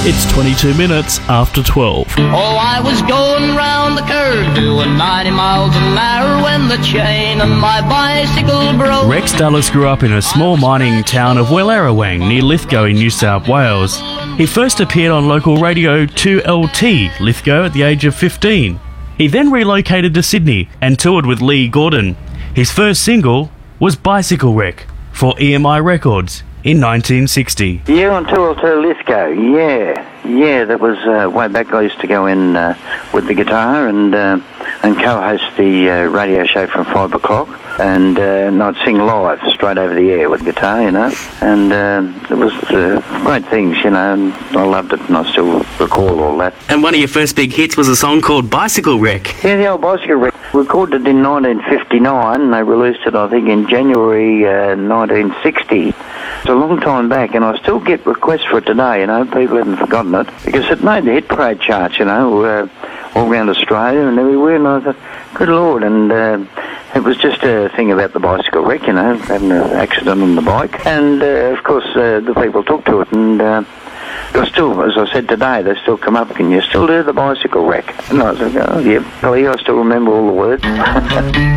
It's 22 minutes after 12. Oh, I was going round the curve doing 90 miles an hour when the chain on my bicycle broke. Rex Dulles grew up in a small mining town of Wellerawang near Lithgow in New South Wales. He first appeared on local radio 2LT Lithgow at the age of 15. He then relocated to Sydney and toured with Lee Gordon. His first single was Bicycle Wreck for EMI Records in 1960. Yeah, on 2LT Lithgow, yeah, that was way back. I used to go in with the guitar and co-host the radio show from 5 o'clock, and I'd sing live straight over the air with guitar, and it was great things, and I loved it, and I still recall all that. And one of your first big hits was a song called Bicycle Wreck. Yeah, the old Bicycle Wreck. Recorded it in 1959, and they released it, I think, in January 1960. It's a long time back, and I still get requests for it today, people haven't forgotten it, because it made the hit parade charts, all around Australia and everywhere, and I thought, good Lord, and it was just a thing about the bicycle wreck, having an accident on the bike, and of course the people took to it, and still, as I said today, they still come up, can you still do the bicycle wreck? And I was like, oh yeah, Billy, I still remember all the words.